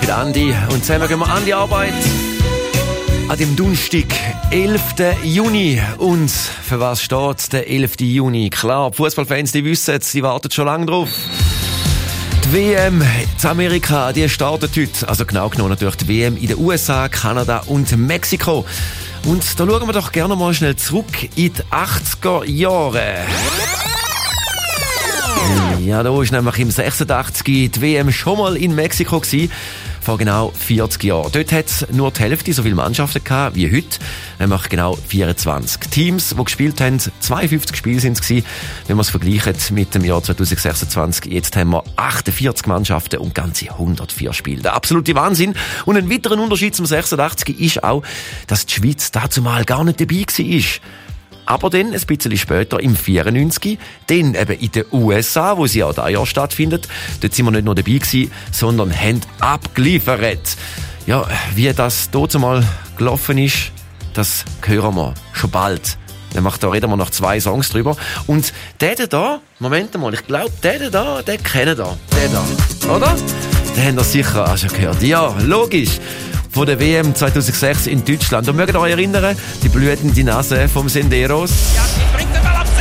bin Andi und zusammen gehen wir an die Arbeit. An dem Donnerstag, 11. Juni. Und für was steht der 11. Juni? Klar, die Fußballfans, die wissen es, sie warten schon lange drauf. Die WM in Amerika, die startet heute. Also genau genommen natürlich die WM in den USA, Kanada und Mexiko. Und da schauen wir doch gerne mal schnell zurück in die 80er Jahre. Ja, da war nämlich im 86 die WM schon mal in Mexiko gewesen, vor genau 40 Jahren. Dort hat es nur die Hälfte so viele Mannschaften gehabt wie heute, nämlich genau 24 Teams, die gespielt haben. 52 Spiele sind es gewesen, wenn wir es vergleichen mit dem Jahr 2026. Jetzt haben wir 48 Mannschaften und ganze 104 Spiele. Der absolute Wahnsinn. Und ein weiterer Unterschied zum 86 ist auch, dass die Schweiz dazu mal gar nicht dabei war. Aber dann, ein bisschen später, im 94, dann eben in den USA, wo sie auch dieses Jahr stattfindet, dort sind wir nicht nur dabei gewesen, sondern haben abgeliefert. Ja, wie das dazu mal gelaufen ist, das hören wir schon bald. Da reden wir noch 2 Songs drüber. Und der da, Moment mal, ich glaube, der da, den kennen da. Der da, oder? Den habt ihr sicher auch schon gehört. Ja, logisch. Von der WM 2006 in Deutschland. Und mögt ihr euch erinnern, die blühende Nase vom Senderos? Ja,